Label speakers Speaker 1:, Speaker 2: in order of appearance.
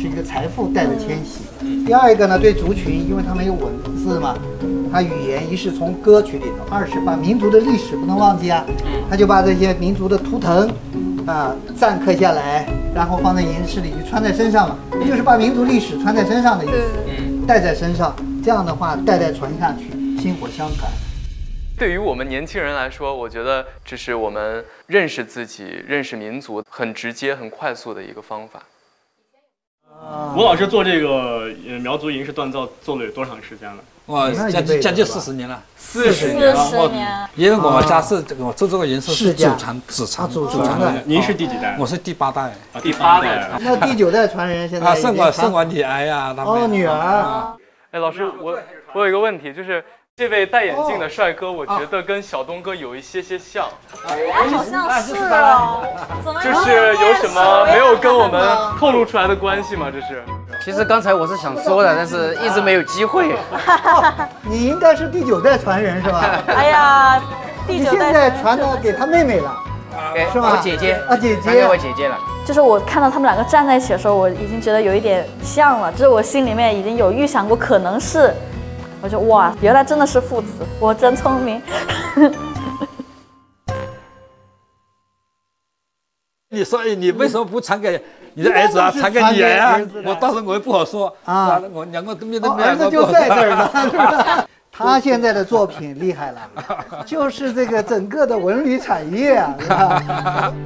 Speaker 1: 是一个财富带着迁徙。第二一个呢，对族群，因为它没有文字嘛，它语言一是从歌曲里头，二是把民族的历史不能忘记啊，他就把这些民族的图腾篆刻下来，然后放在银饰里就穿在身上了，也就是把民族历史穿在身上的意思，带在身上，这样的话代代传下去，薪火相传。
Speaker 2: 对于我们年轻人来说，我觉得这是我们认识自己、认识民族很直接、很快速的一个方法。
Speaker 3: 吴老师做这个苗族银饰锻造做了有多长时间了？
Speaker 4: 哇，将近40年了。
Speaker 2: 40年
Speaker 5: 年。
Speaker 4: 因为我家是我做这个银饰是祖传的。
Speaker 3: 您是第几代？
Speaker 4: 我是第8代。
Speaker 3: 啊，第8代。
Speaker 1: 那第9代传人现在
Speaker 4: 剩我女儿呀，他们。
Speaker 1: 女儿。
Speaker 2: 哎，老师，我有一个问题，就是这位戴眼镜的帅哥，我觉得跟小东哥有一些像。
Speaker 5: 好像是哦。
Speaker 2: 就是有什么没有跟我们透露出来的关系吗？这是。
Speaker 6: 其实刚才我是想说的，但是一直没有机会。
Speaker 1: 你应该是第9代传人是吧？
Speaker 5: 哎呀，第9代。
Speaker 1: 你现在传的给他妹妹了，是吧？
Speaker 6: 我姐姐
Speaker 1: 传
Speaker 6: 给我姐姐了。
Speaker 5: 就是我看到他们两个站在一起的时候，我已经觉得有一点像了，就是我心里面已经有预想过可能是，我就哇，原来真的是父子，我真聪明。
Speaker 4: 你说你为什么不传给你的儿子啊？传给女儿啊？我到时候我也不好说啊。我两个面对面，
Speaker 1: 儿子就在这儿呢，是吧？他现在的作品厉害了，就是这个整个的文旅产业啊，是吧？